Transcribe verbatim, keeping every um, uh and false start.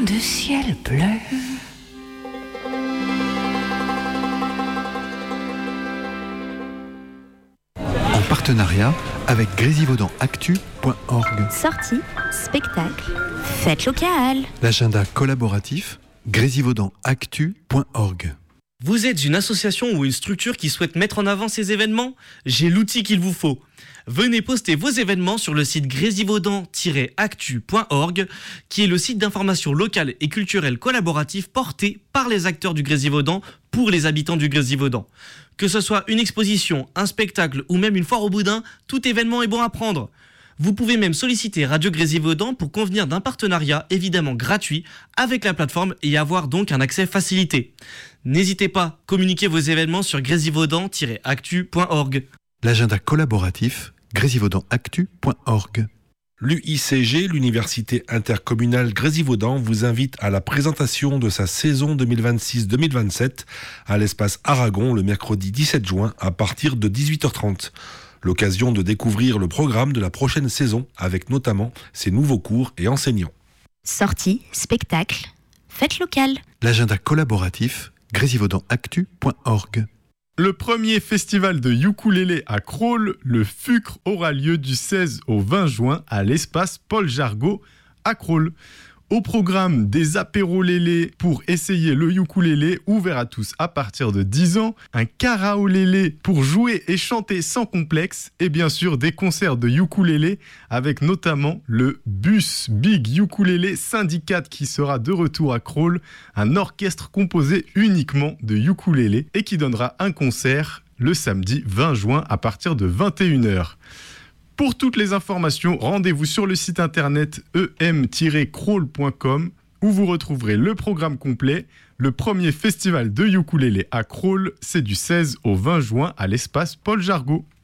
de ciel bleu. En partenariat avec grésivaudan actu point org. Sorties, spectacles, fêtes locales. L'agenda collaboratif grésivaudan actu point org. Vous êtes une association ou une structure qui souhaite mettre en avant ces événements ? J'ai l'outil qu'il vous faut. Venez poster vos événements sur le site grésivaudan tiret actu point org, qui est le site d'information locale et culturelle collaboratif porté par les acteurs du Grésivaudan pour les habitants du Grésivaudan. Que ce soit une exposition, un spectacle ou même une foire au boudin, tout événement est bon à prendre. Vous pouvez même solliciter Radio Grésivaudan pour convenir d'un partenariat évidemment gratuit avec la plateforme et avoir donc un accès facilité. N'hésitez pas, communiquez vos événements sur grésivaudan tiret actu point org. L'agenda collaboratif grésivaudan actu point org. L'U I C G, l'Université intercommunale Grésivaudan, vous invite à la présentation de sa saison deux mille vingt-six deux mille vingt-sept à l'espace Aragon le mercredi dix-sept juin à partir de dix-huit heures trente. L'occasion de découvrir le programme de la prochaine saison avec notamment ses nouveaux cours et enseignants. Sorties, spectacles, fêtes locales. L'agenda collaboratif grésivaudan actu point org. Le premier festival de ukulélé à Crolles, le F U C R, aura lieu du seize au vingt juin à l'espace Paul Jargot à Crolles. Au programme, des apérolélés pour essayer le ukulélé, ouvert à tous à partir de dix ans, un karaolélé pour jouer et chanter sans complexe, et bien sûr des concerts de ukulélé avec notamment le Bus Big Ukulélé Syndicat qui sera de retour à Crolles, un orchestre composé uniquement de ukulélé et qui donnera un concert le samedi vingt juin à partir de vingt et une heures. Pour toutes les informations, rendez-vous sur le site internet e m tiret crolles point com où vous retrouverez le programme complet. Le premier festival de ukulélé à Crolles, c'est du seize au vingt juin à l'espace Paul Jargot.